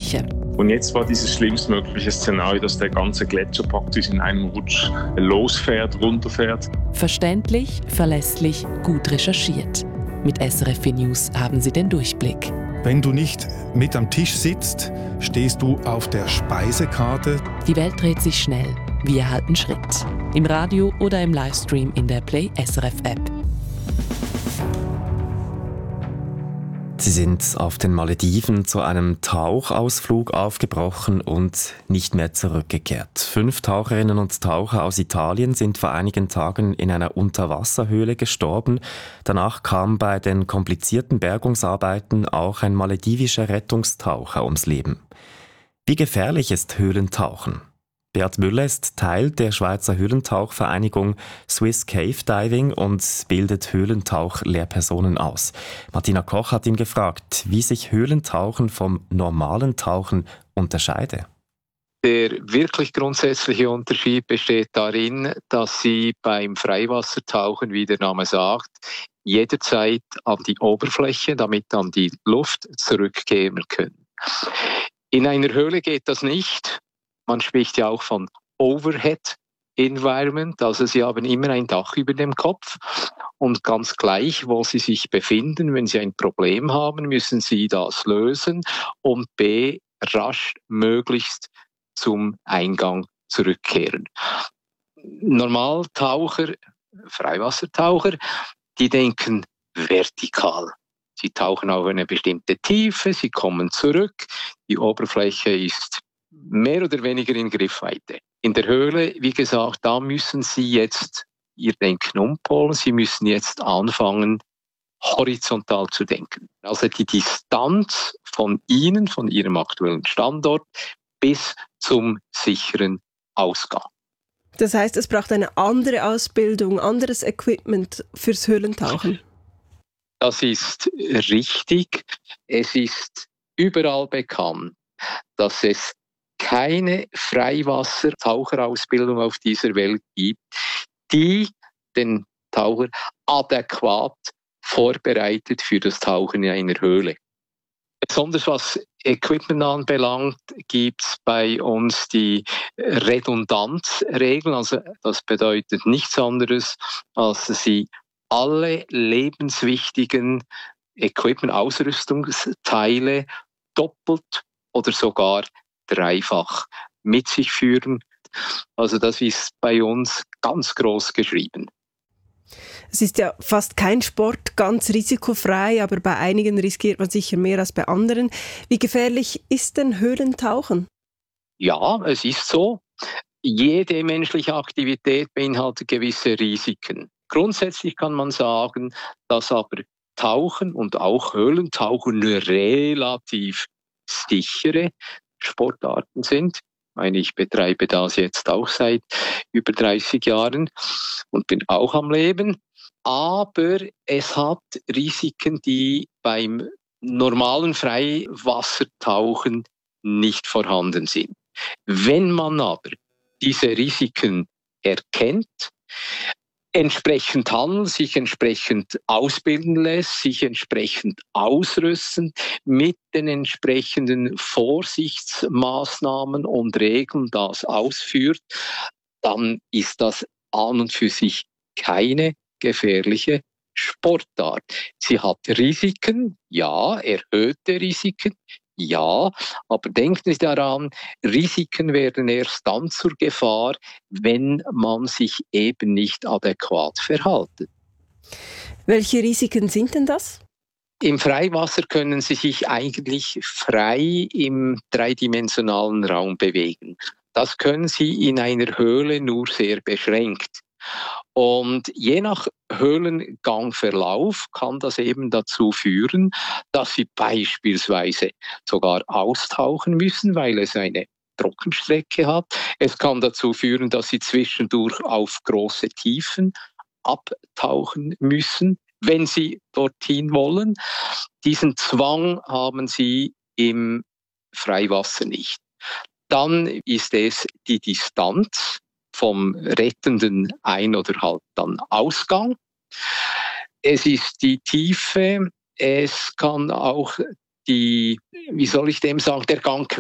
Oberfläche. Und jetzt war dieses schlimmstmögliche Szenario, dass der ganze Gletscher praktisch in einem Rutsch losfährt, runterfährt. Verständlich, verlässlich, gut recherchiert. Mit SRF News haben Sie den Durchblick. Wenn du nicht mit am Tisch sitzt, stehst du auf der Speisekarte. Die Welt dreht sich schnell. Wir halten Schritt. Im Radio oder im Livestream in der Play SRF App. Sie sind auf den Malediven zu einem Tauchausflug aufgebrochen und nicht mehr zurückgekehrt. 5 Taucherinnen und Taucher aus Italien sind vor einigen Tagen in einer Unterwasserhöhle gestorben. Danach kam bei den komplizierten Bergungsarbeiten auch ein maledivischer Rettungstaucher ums Leben. Wie gefährlich ist Höhlentauchen? Beat Müller ist Teil der Schweizer Höhlentauchvereinigung Swiss Cave Diving und bildet Höhlentauch-Lehrpersonen aus. Martina Koch hat ihn gefragt, wie sich Höhlentauchen vom normalen Tauchen unterscheide. Der wirklich grundsätzliche Unterschied besteht darin, dass Sie beim Freiwassertauchen, wie der Name sagt, jederzeit an die Oberfläche, damit an die Luft zurückkehren können. In einer Höhle geht das nicht. Man spricht ja auch von Overhead Environment, also Sie haben immer ein Dach über dem Kopf und ganz gleich, wo Sie sich befinden, wenn Sie ein Problem haben, müssen Sie das lösen und rasch möglichst zum Eingang zurückkehren. Normaltaucher, Freiwassertaucher, die denken vertikal. Sie tauchen auf eine bestimmte Tiefe, sie kommen zurück, die Oberfläche ist mehr oder weniger in Griffweite. In der Höhle, wie gesagt, da müssen Sie jetzt Ihr Denken umpolen. Sie müssen jetzt anfangen, horizontal zu denken. Also die Distanz von Ihnen, von Ihrem aktuellen Standort bis zum sicheren Ausgang. Das heißt, es braucht eine andere Ausbildung, anderes Equipment fürs Höhlentauchen? Das ist richtig. Es ist überall bekannt, dass es keine Freiwassertaucherausbildung auf dieser Welt gibt, die den Taucher adäquat vorbereitet für das Tauchen in einer Höhle. Besonders was Equipment anbelangt, gibt es bei uns die Redundanzregeln. Also das bedeutet nichts anderes, als dass Sie alle lebenswichtigen Equipment, Ausrüstungsteile doppelt oder sogar dreifach mit sich führen. Also das ist bei uns ganz groß geschrieben. Es ist ja fast kein Sport, ganz risikofrei, aber bei einigen riskiert man sicher mehr als bei anderen. Wie gefährlich ist denn Höhlentauchen? Ja, es ist so. Jede menschliche Aktivität beinhaltet gewisse Risiken. Grundsätzlich kann man sagen, dass aber Tauchen und auch Höhlentauchen nur relativ sichere Sportarten sind. Ich betreibe das jetzt auch seit über 30 Jahren und bin auch am Leben. Aber es hat Risiken, die beim normalen Freiwassertauchen nicht vorhanden sind. Wenn man aber diese Risiken erkennt, entsprechend handelt, sich entsprechend ausbilden lässt, sich entsprechend ausrüsten, mit den entsprechenden Vorsichtsmaßnahmen und Regeln das ausführt, dann ist das an und für sich keine gefährliche Sportart. Sie hat Risiken, ja, erhöhte Risiken, ja, aber denken Sie daran, Risiken werden erst dann zur Gefahr, wenn man sich eben nicht adäquat verhält. Welche Risiken sind denn das? Im Freiwasser können Sie sich eigentlich frei im dreidimensionalen Raum bewegen. Das können Sie in einer Höhle nur sehr beschränkt. Und je nach Höhlengangverlauf kann das eben dazu führen, dass Sie beispielsweise sogar austauchen müssen, weil es eine Trockenstrecke hat. Es kann dazu führen, dass Sie zwischendurch auf große Tiefen abtauchen müssen, wenn Sie dorthin wollen. Diesen Zwang haben Sie im Freiwasser nicht. Dann ist es die Distanz vom rettenden Ein- oder halt dann Ausgang. Es ist die Tiefe, es kann auch der Gang